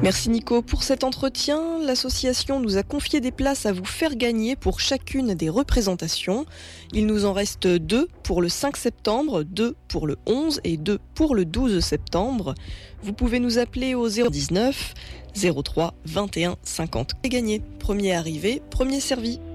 Merci Nico pour cet entretien. L'association nous a confié des places à vous faire gagner pour chacune des représentations. Il nous en reste 2 pour le 5 septembre, 2 pour le 11 et 2 pour le 12 septembre. Vous pouvez nous appeler au 019 03 21 50 et gagner. Premier arrivé, premier servi.